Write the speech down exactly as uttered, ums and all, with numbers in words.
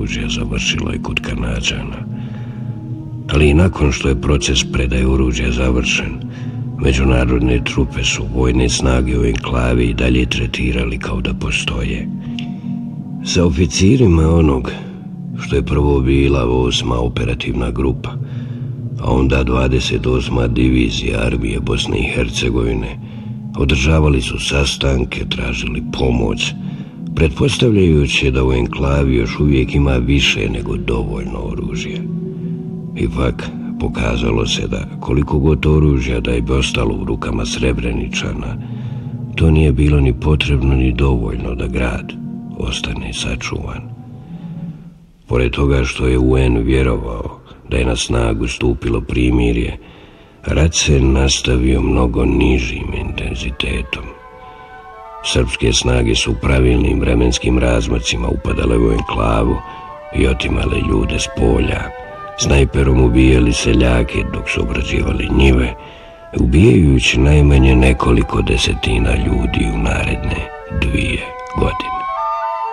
oružja završilo je kod Kanađana. Ali i nakon što je proces predaje oružja završen, međunarodne trupe su vojne snage u enklavi i dalje tretirali kao da postoje. Sa oficirima onog što je prvo bila osma operativna grupa, a onda dvadeset osma divizija armije Bosne i Hercegovine, održavali su sastanke, tražili pomoć, pretpostavljajući da u enklavi još uvijek ima više nego dovoljno oružja. Ipak, pokazalo se da koliko god oružja da je bi ostalo u rukama Srebreničana, to nije bilo ni potrebno ni dovoljno da grad ostane sačuvan. Pored toga što je U N vjerovao da je na snagu stupilo primirje, rat se nastavio mnogo nižim intenzitetom. Srpske snage su u pravilnim vremenskim razmacima upadale u enklavu i otimale ljude s polja, snajperom ubijali seljake dok su obrađivali njive, ubijajući najmanje nekoliko desetina ljudi u naredne dvije godine.